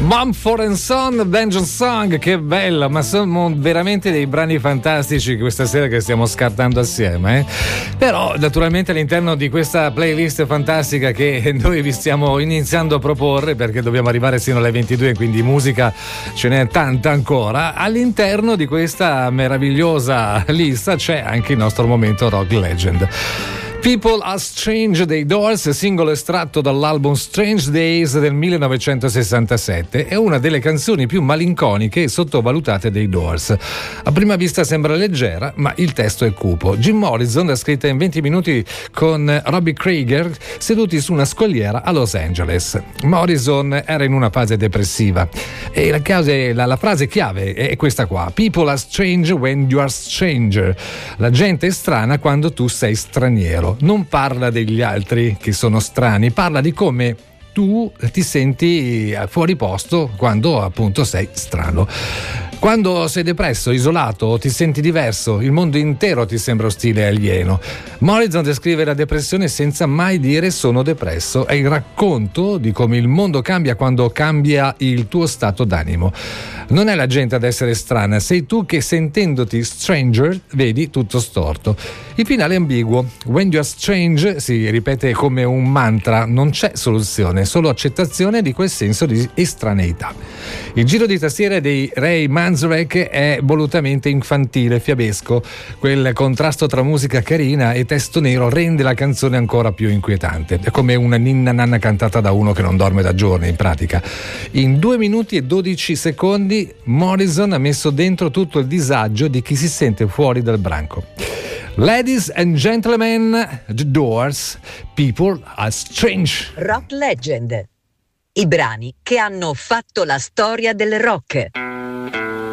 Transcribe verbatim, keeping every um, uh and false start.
Mumford and Son, Danger Song, che bello, ma sono veramente dei brani fantastici questa sera che stiamo scartando assieme, eh? Però naturalmente all'interno di questa playlist fantastica che noi vi stiamo iniziando a proporre, perché dobbiamo arrivare sino alle ventidue, quindi musica ce n'è tanta ancora, all'interno di questa meravigliosa lista c'è anche il nostro momento rock legend. People Are Strange dei Doors, singolo estratto dall'album Strange Days del millenovecentosessantasette, è una delle canzoni più malinconiche e sottovalutate dei Doors. A prima vista sembra leggera, ma il testo è cupo. Jim Morrison l'ha scritta in venti minuti con Robbie Krieger seduti su una scogliera a Los Angeles. Morrison era in una fase depressiva e la, cause, la, la frase chiave è questa qua: People are strange when you are stranger. La gente è strana quando tu sei straniero. Non parla degli altri che sono strani, parla di come tu ti senti fuori posto quando appunto sei strano. Quando sei depresso, isolato o ti senti diverso, il mondo intero ti sembra ostile e alieno. Morrison descrive la depressione senza mai dire sono depresso. È il racconto di come il mondo cambia quando cambia il tuo stato d'animo. Non è la gente ad essere strana, sei tu che sentendoti stranger vedi tutto storto. Il finale è ambiguo. When you are strange si ripete come un mantra, non c'è soluzione, solo accettazione di quel senso di estraneità. Il giro di tastiere dei Ray Manzarek è volutamente infantile, fiabesco. Quel contrasto tra musica carina e testo nero rende la canzone ancora più inquietante. È come una ninna nanna cantata da uno che non dorme da giorni, in pratica. In due minuti e dodici secondi Morrison ha messo dentro tutto il disagio di chi si sente fuori dal branco. Ladies and gentlemen, The Doors, People Are Strange. Rock Legend. I brani che hanno fatto la storia del rock.